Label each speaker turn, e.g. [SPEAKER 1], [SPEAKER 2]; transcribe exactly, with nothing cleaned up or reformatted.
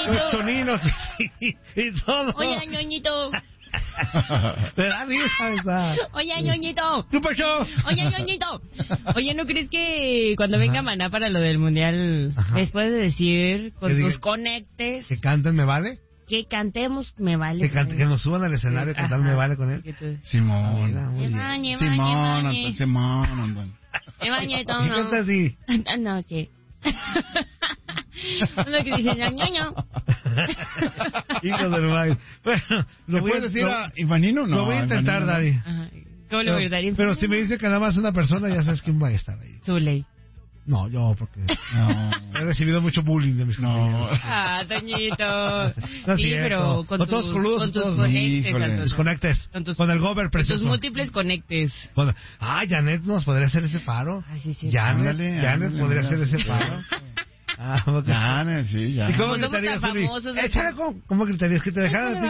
[SPEAKER 1] ñoñito.
[SPEAKER 2] Los sonidos y, y todo.
[SPEAKER 1] Oye, ñoñito.
[SPEAKER 2] Me da risa esa.
[SPEAKER 1] Oye, ñoñito.
[SPEAKER 2] ¿Qué pasó?
[SPEAKER 1] Oye, ñoñito. Oye, ¿no crees que cuando venga
[SPEAKER 2] Ajá.
[SPEAKER 1] Maná para lo del mundial,
[SPEAKER 2] Ajá.
[SPEAKER 1] les puedes decir con
[SPEAKER 2] Que diga-
[SPEAKER 1] tus conectes
[SPEAKER 2] ¿Que canten me vale?
[SPEAKER 1] que cantemos me vale?
[SPEAKER 2] Que, cante, que nos suban al escenario a cantar me vale con él.
[SPEAKER 1] Que tú-
[SPEAKER 3] Simón.
[SPEAKER 2] Mira, muy bien.
[SPEAKER 1] Bañe, bañe,
[SPEAKER 3] Simón,
[SPEAKER 1] bañe.
[SPEAKER 3] Anton, Simón, Anton.
[SPEAKER 1] Me bañé
[SPEAKER 2] ¿Qué
[SPEAKER 1] todo.
[SPEAKER 2] canta así?
[SPEAKER 1] Anoche. Uno que dice, ñoño.
[SPEAKER 2] Hijo del baile. Bueno,
[SPEAKER 3] ¿Le
[SPEAKER 2] lo voy a
[SPEAKER 3] puedes decir
[SPEAKER 2] lo-
[SPEAKER 3] a Ivanino? No,
[SPEAKER 2] Lo voy a intentar,
[SPEAKER 3] Ivanino no.
[SPEAKER 2] Dari.
[SPEAKER 1] Ajá. ¿Cómo le
[SPEAKER 2] Pero,
[SPEAKER 1] voy a dar?
[SPEAKER 2] pero si me dice que nada más una persona, ya sabes quién va a estar ahí.
[SPEAKER 1] Su ley.
[SPEAKER 2] No, yo, porque
[SPEAKER 3] No.
[SPEAKER 2] he recibido mucho bullying de mis
[SPEAKER 3] No.
[SPEAKER 2] compañeros.
[SPEAKER 1] Ah, Toñito.
[SPEAKER 2] No es
[SPEAKER 1] Sí,
[SPEAKER 2] cierto.
[SPEAKER 1] pero con
[SPEAKER 2] Con todos
[SPEAKER 1] tus,
[SPEAKER 2] coludos,
[SPEAKER 1] con tus
[SPEAKER 2] todos.
[SPEAKER 1] conectes,
[SPEAKER 3] Híjole.
[SPEAKER 1] Antonio.
[SPEAKER 2] Tus conectes.
[SPEAKER 1] Con tus-
[SPEAKER 2] Con el gober
[SPEAKER 1] Tus
[SPEAKER 2] precioso.
[SPEAKER 1] múltiples conectes.
[SPEAKER 2] Con- Ah, Janet nos podría hacer ese paro.
[SPEAKER 1] Ah, sí, sí.
[SPEAKER 2] Janet,
[SPEAKER 3] Ándale,
[SPEAKER 2] Janet
[SPEAKER 3] ándale,
[SPEAKER 2] podría
[SPEAKER 3] mira.
[SPEAKER 2] hacer ese paro. Ah, ok.
[SPEAKER 3] Ya, ne, sí, ya.
[SPEAKER 2] ¿Y cómo
[SPEAKER 1] Como somos
[SPEAKER 2] gritarías,
[SPEAKER 1] tan
[SPEAKER 2] Uli?
[SPEAKER 1] famosos,
[SPEAKER 2] Échale, ¿cómo, ¿cómo gritarías? Que te dejaran a ti